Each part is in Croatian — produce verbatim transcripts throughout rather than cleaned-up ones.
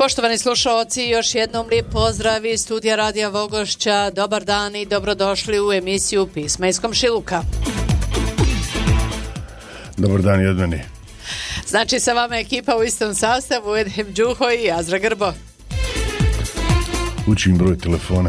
Poštovani slušalci, još jednom lijep pozdrav iz studija Radija Vogošća. Dobar dan i dobrodošli u emisiju Pisma iz komšiluka. Dobar dan i od mene. Znači, sa vama ekipa u istom sastavu, Edhem Đuho i Azra Grbo. Učim broj telefona.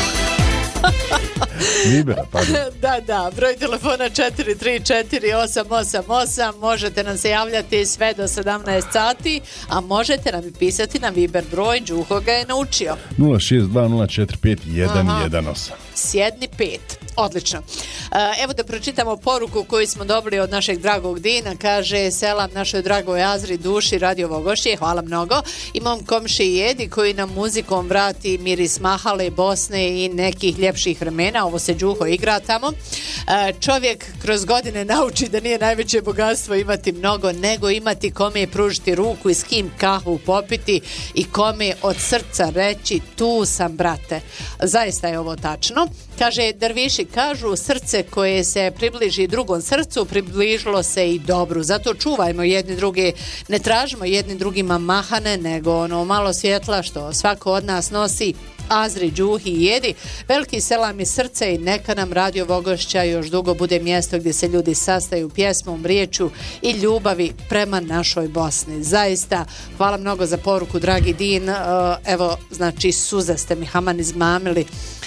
Libera, pardon. Da, da, broj telefona četiri tri četiri osam osam osam, možete nam se javljati sve do sedamnaest sati, a možete nam i pisati na Viber broj, Đuho ga je naučio. nula šest dva nula četiri pet jedan jedan osam. Sjedni pet. Odlično. Evo da pročitamo poruku koju smo dobili od našeg dragog Dina. Kaže: selam našoj dragoj Azri, duši Radio Vogošće, hvala mnogo. Imam komši Jedi koji nam muzikom vrati miris Mahale, Bosne i nekih ljepših vremena. Ovo se Đuho igra tamo. Čovjek kroz godine nauči da nije najveće bogatstvo imati mnogo, nego imati kome pružiti ruku i s kim kahu popiti i kome od srca reći tu sam, brate. Zaista je ovo tačno. Kaže, derviši kažu, srce koje se približi drugom srcu približilo se i dobru. Zato čuvajmo jedni druge, ne tražimo jedni drugima mahane, nego ono malo svjetla što svako od nas nosi. Azri, Đuhi i Jedi, veliki selam iz srca i neka nam Radio Vogošća još dugo bude mjesto gdje se ljudi sastaju pjesmom, riječu i ljubavi prema našoj Bosni. Zaista, hvala mnogo za poruku, dragi Din. Evo, znači, suze ste mi haman izmamili.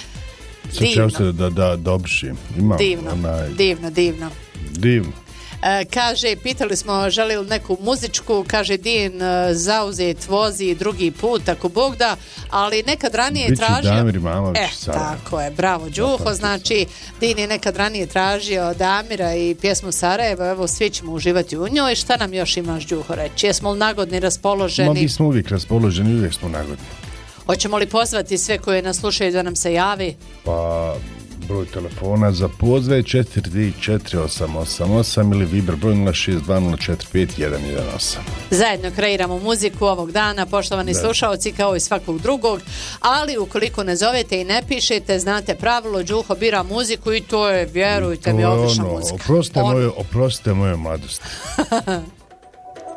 Divno. Se da, da, dobšim. Imam divno, onaj... divno, divno. Divno. E, kaže, pitali smo želi li neku muzičku, kaže Din, zauzet vozi drugi put ako Bog da, ali nekad ranije Bići tražio Damir Imamović, e, Sarajevo. Tako je, bravo Đuho, znači Din je nekad ranije tražio Damira i pjesmu Sarajevo, evo svi ćemo uživati u njoj. Šta nam još imaš, Đuho, reći? Jesmo li nagodni, raspoloženi? Ma mi smo uvijek raspoloženi, uvijek smo nagodni. Hoćemo li pozvati sve koje nas slušaju da nam se javi? Pa broj telefona za pozve četiri tri četiri osam osam osam ili Viber broj nula šest dva nula četiri pet jedan jedan osam. Zajedno kreiramo muziku ovog dana, poštovani da. slušaoci, kao i svakog drugog, ali ukoliko ne zovete i ne pišete, znate pravilo, Đuho bira muziku i to je, vjerujte mi, odlična ono, muzika. Oprostite On... moje, oprostite moje mladosti.